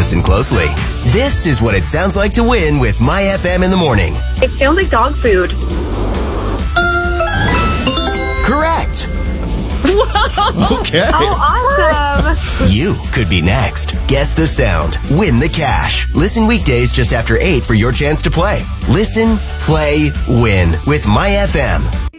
Listen closely. This is what it sounds like to win with My FM in the morning. It sounds like dog food. Correct. Okay. Oh, awesome. You could be next. Guess the sound. Win the cash. Listen weekdays just after 8 for your chance to play. Listen, play, win with My FM.